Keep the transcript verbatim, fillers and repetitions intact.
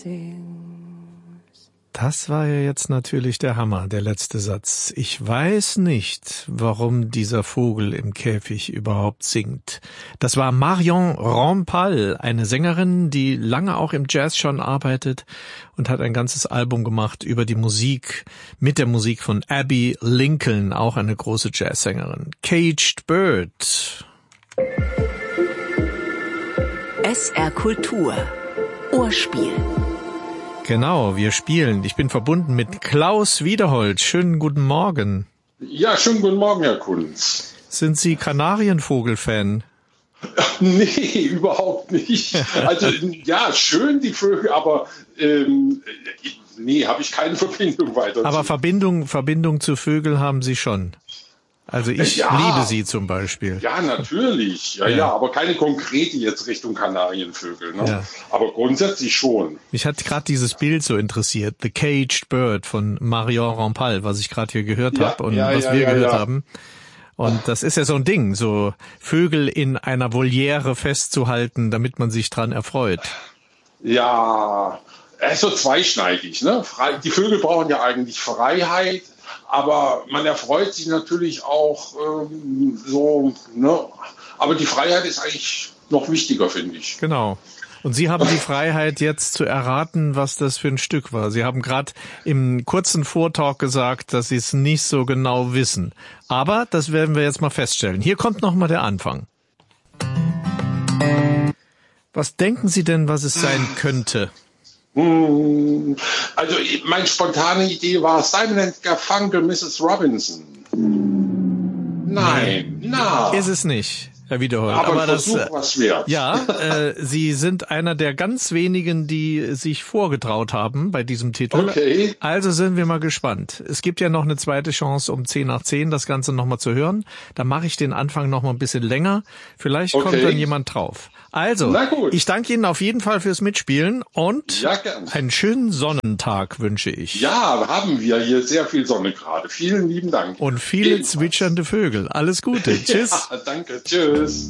Das war ja jetzt natürlich der Hammer, der letzte Satz. Ich weiß nicht, warum dieser Vogel im Käfig überhaupt singt. Das war Marion Rampal, eine Sängerin, die lange auch im Jazz schon arbeitet und hat ein ganzes Album gemacht über die Musik, mit der Musik von Abbey Lincoln, auch eine große Jazzsängerin. Caged Bird. S R Kultur. Ohrspiel. Genau, wir spielen. Ich bin verbunden mit Klaus Wiederhold. Schönen guten Morgen. Ja, schönen guten Morgen, Herr Kunz. Sind Sie Kanarienvogel-Fan? Nee, überhaupt nicht. Also, ja, schön die Vögel, aber ähm, nee, habe ich keine Verbindung weiter. Aber Verbindung, Verbindung zu Vögeln haben Sie schon. Also ich ja, liebe sie zum Beispiel. Ja, natürlich. Ja, ja, ja, aber keine konkrete jetzt Richtung Kanarienvögel. Ne? Ja. Aber grundsätzlich schon. Mich hat gerade dieses Bild so interessiert. The Caged Bird von Marion Rampal, was ich gerade hier gehört ja, habe und ja, was ja, wir ja, gehört ja. haben. Und das ist ja so ein Ding, so Vögel in einer Voliere festzuhalten, damit man sich dran erfreut. Ja, es ist so zweischneidig. Ne? Die Vögel brauchen ja eigentlich Freiheit. Aber man erfreut sich natürlich auch ähm, so, ne? Aber die Freiheit ist eigentlich noch wichtiger, finde ich. Genau. Und Sie haben die Freiheit, jetzt zu erraten, was das für ein Stück war. Sie haben gerade im kurzen Vortalk gesagt, dass Sie es nicht so genau wissen. Aber das werden wir jetzt mal feststellen. Hier kommt noch mal der Anfang. Was denken Sie denn, was es sein könnte? Also meine spontane Idee war Simon and Garfunkel, Missus Robinson. Nein, na. Ist es nicht, Herr Wiederhold. Aber, Aber ein Versuch das, was wert. Ja, äh, Sie sind einer der ganz wenigen, die sich vorgetraut haben bei diesem Titel. Okay. Also sind wir mal gespannt. Es gibt ja noch eine zweite Chance, um zehn nach zehn das Ganze nochmal zu hören. Da mache ich den Anfang noch mal ein bisschen länger. Vielleicht okay. kommt dann jemand drauf. Also, ich danke Ihnen auf jeden Fall fürs Mitspielen und ja, gern. einen schönen Sonnentag wünsche ich. Ja, haben wir hier sehr viel Sonne gerade. Vielen lieben Dank. Und viele Ebenfalls. Zwitschernde Vögel. Alles Gute. Tschüss. Ja, danke. Tschüss.